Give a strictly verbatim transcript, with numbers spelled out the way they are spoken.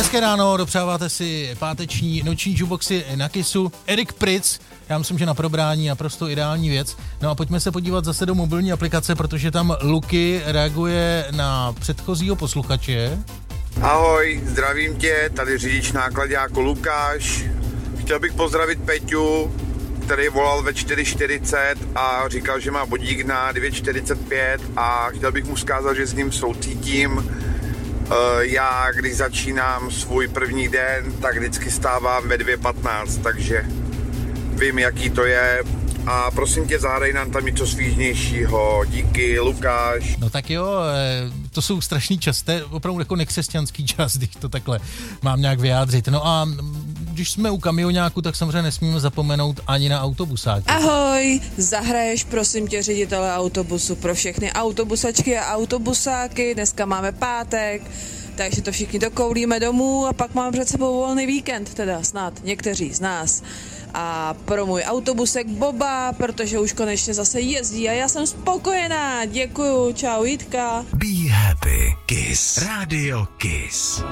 Hezké ráno, dopřáváte si páteční noční jukeboxy na Kissu. Erik Pritz, já myslím, že na probrání naprosto ideální věc. No a pojďme se podívat zase do mobilní aplikace, protože tam Luky reaguje na předchozího posluchače. Ahoj, zdravím tě, tady řidič náklaďáku Lukáš. Chtěl bych pozdravit Peťu, který volal ve čtyři čtyřicet a říkal, že má bodík na devět čtyřicet pět a chtěl bych mu vzkázat, že s ním soucítím. Já, když začínám svůj první den, tak vždycky stávám ve dvě patnáct, takže vím, jaký to je. A prosím tě, zahraj nám tam něco svížnějšího. Díky, Lukáš. No tak jo, to jsou strašný čas, to je opravdu jako nekřesťanský čas, když to takhle mám nějak vyjádřit. No a když jsme u kamioňáku, tak samozřejmě nesmíme zapomenout ani na autobusáky. Ahoj, zahraješ prosím tě ředitele autobusu pro všechny autobusačky a autobusáky. Dneska máme pátek, takže to všichni dokoulíme domů a pak máme před sebou volný víkend, teda snad někteří z nás. A pro můj autobusek Boba, protože už konečně zase jezdí a já jsem spokojená. Děkuju, čau Jitka. Be happy, Kiss. Radio Kiss.